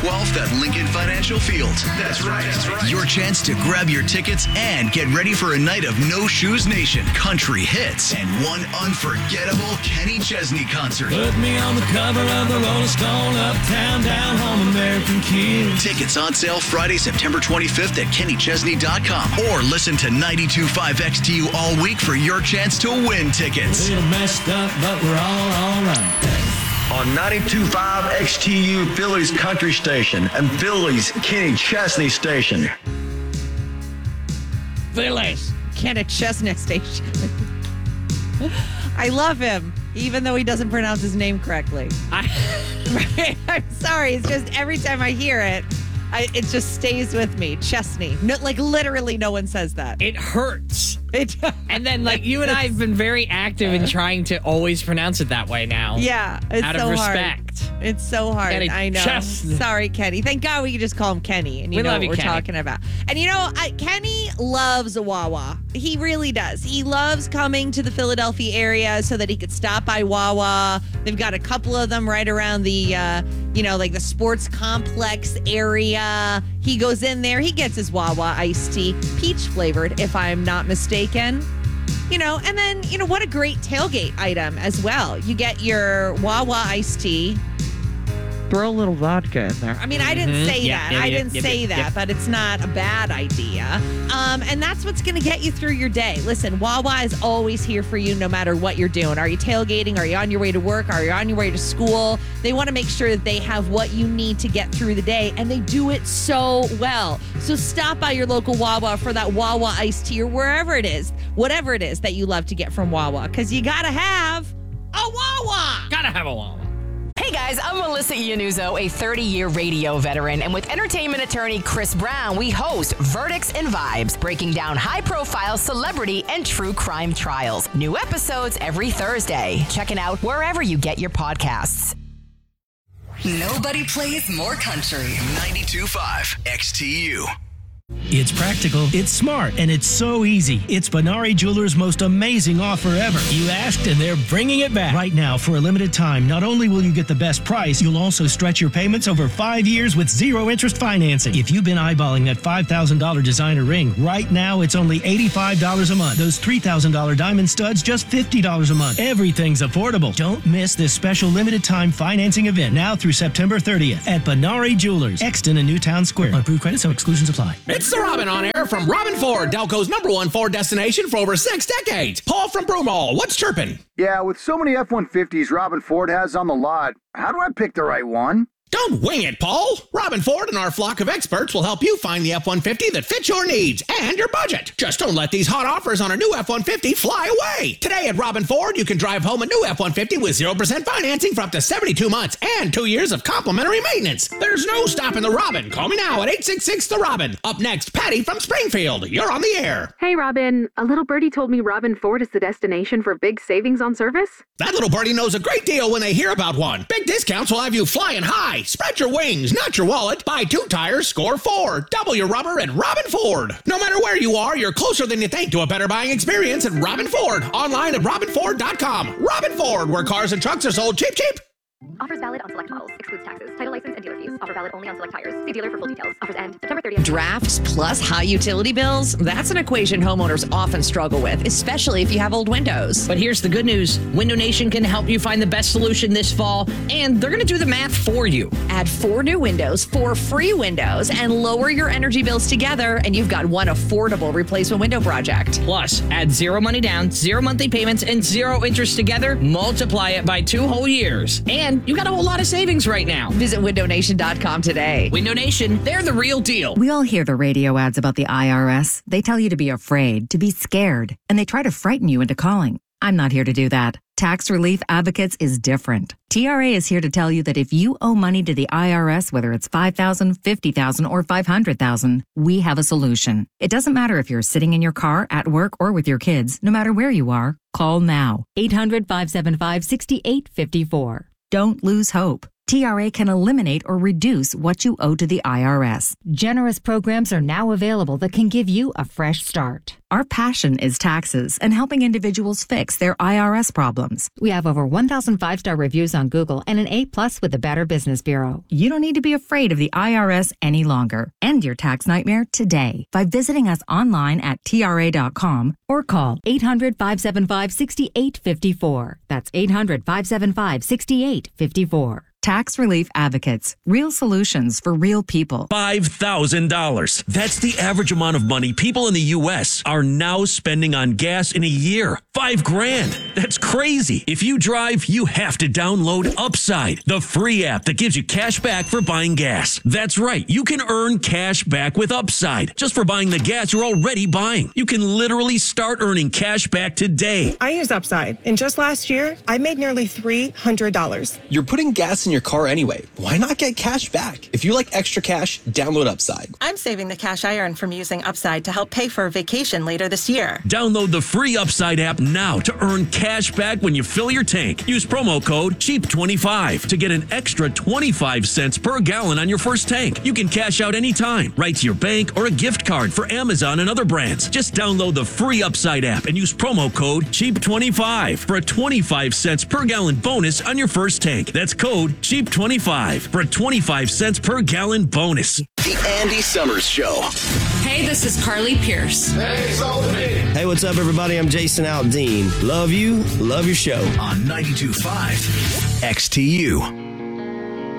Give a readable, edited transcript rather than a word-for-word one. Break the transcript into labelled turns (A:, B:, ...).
A: 12th at Lincoln Financial Field. That's right. Your chance to grab your tickets and get ready for a night of No Shoes Nation, country hits, and one unforgettable Kenny Chesney concert.
B: Put me on the cover of the Rolling Stone, uptown, down home, American kids.
A: Tickets on sale Friday, September 25th at kennychesney.com, or listen to 92.5 XTU all week for your chance to win tickets.
B: A little messed up, but we're all right.
C: On 92.5 XTU, Philly's country station, and Philly's Kenny Chesney station.
D: Philly's Kenny Chesney station. I love him, even though he doesn't pronounce his name correctly. I'm sorry. It's just every time I hear it, it just stays with me. Chesney. No, like literally no one says that.
E: It hurts. And then like you and I have been very active in trying to always pronounce it that way now.
D: Yeah. It's
E: out
D: so
E: of respect.
D: Hard. It's so hard.
E: Kenny
D: I know.
E: Chesney.
D: Sorry, Kenny. Thank God we can just call him Kenny. And you know what we're talking about. And you know, Kenny loves Wawa. He really does. He loves coming to the Philadelphia area so that he could stop by Wawa. They've got a couple of them right around the, like the sports complex area. He goes in there. He gets his Wawa iced tea, peach flavored, if I'm not mistaken. And then, what a great tailgate item as well. You get your Wawa iced tea. Throw a little vodka in there. I mean, I didn't say that. I didn't say that, but it's not a bad idea. And that's what's going to get you through your day. Listen, Wawa is always here for you no matter what you're doing. Are you tailgating? Are you on your way to work? Are you on your way to school? They want to make sure that they have what you need to get through the day, and they do it so well. So stop by your local Wawa for that Wawa iced tea or wherever it is, whatever it is that you love to get from Wawa, because you got to have a Wawa.
E: Gotta have a Wawa.
F: Hey guys, I'm Melissa Iannuzzo, a 30-year radio veteran, and with entertainment attorney Chris Brown, we host Verdicts and Vibes, breaking down high-profile celebrity and true crime trials. New episodes every Thursday. Check it out wherever you get your podcasts.
G: Nobody plays more country.
A: 92.5 XTU.
H: It's practical, it's smart, and it's so easy. It's Benari Jewelers' most amazing offer ever. You asked, and they're bringing it back. Right now, for a limited time, not only will you get the best price, you'll also stretch your payments over 5 years with zero interest financing. If you've been eyeballing that $5,000 designer ring, right now it's only $85 a month. Those $3,000 diamond studs, just $50 a month. Everything's affordable. Don't miss this special limited time financing event now through September 30th at Benari Jewelers, Exton and Newtown Square. On approved credit, some exclusions apply.
I: It's the Robin on air from Robin Ford, Delco's #1 Ford destination for over 6 decades. Paul from Broomall, what's chirping?
J: Yeah, with so many F-150s Robin Ford has on the lot, how do I pick the right one?
I: Don't wing it, Paul. Robin Ford and our flock of experts will help you find the F-150 that fits your needs and your budget. Just don't let these hot offers on a new F-150 fly away. Today at Robin Ford, you can drive home a new F-150 with 0% financing for up to 72 months and 2 years of complimentary maintenance. There's no stopping the Robin. Call me now at 866-THE-ROBIN. Up next, Patty from Springfield. You're on the air.
K: Hey, Robin. A little birdie told me Robin Ford is the destination for big savings on service.
I: That little birdie knows a great deal when they hear about one. Big discounts will have you flying high. Spread your wings, not your wallet. Buy 2 tires, score 4. Double your rubber at Robin Ford. No matter where you are, you're closer than you think to a better buying experience at Robin Ford. Online at robinford.com. Robin Ford, where cars and trucks are sold cheap, cheap.
K: Offers valid on select models. Excludes taxes, title license, and dealer fees. Offer valid only on select tires. See dealer for full details. Offers end September 30th.
D: Drafts plus high utility bills? That's an equation homeowners often struggle with, especially if you have old windows.
E: But here's the good news. Window Nation can help you find the best solution this fall, and they're going to do the math for you.
D: Add 4 new windows, 4 free windows, and lower your energy bills together, and you've got one affordable replacement window project.
E: Plus, add 0 money down, 0 monthly payments, and 0 interest together. Multiply it by 2 whole years. And you got a whole lot of savings right now.
D: Visit windownation.com today.
E: Window Nation, they're the real deal.
L: We all hear the radio ads about the IRS. They tell you to be afraid, to be scared, and they try to frighten you into calling. I'm not here to do that. Tax Relief Advocates is different. TRA is here to tell you that if you owe money to the IRS, whether it's $5,000, $50,000, or $500,000, we have a solution. It doesn't matter if you're sitting in your car, at work, or with your kids. No matter where you are, call now. 800-575-6854. Don't lose hope. TRA can eliminate or reduce what you owe to the IRS.
M: Generous programs are now available that can give you a fresh start.
L: Our passion is taxes and helping individuals fix their IRS problems.
M: We have over 1,000 5-star reviews on Google and an A+ with the Better Business Bureau.
L: You don't need to be afraid of the IRS any longer. End your tax nightmare today by visiting us online at TRA.com
M: or call 800-575-6854. That's 800-575-6854.
L: Tax Relief Advocates. Real solutions for real people.
N: $5,000. That's the average amount of money people in the U.S. are now spending on gas in a year. $5,000. That's crazy. If you drive, you have to download Upside, the free app that gives you cash back for buying gas. That's right. You can earn cash back with Upside just for buying the gas you're already buying. You can literally start earning cash back today.
O: I use Upside, and just last year, I made nearly $300.
P: You're putting gas in your car anyway. Why not get cash back? If you like extra cash, download Upside.
O: I'm saving the cash I earn from using Upside to help pay for a vacation later this year.
N: Download the free Upside app now to earn cash back when you fill your tank. Use promo code CHEAP25 to get an extra 25 cents per gallon on your first tank. You can cash out anytime, right to your bank or a gift card for Amazon and other brands. Just download the free Upside app and use promo code CHEAP25 for a 25 cents per gallon bonus on your first tank. That's code CHEAP25 for a 25 cents per gallon bonus.
A: The Andy Summers Show.
Q: Hey, this is Carly Pierce.
R: Hey, what's up, everybody? I'm Jason Aldean. Love you, love your show.
A: On 92.5 XTU.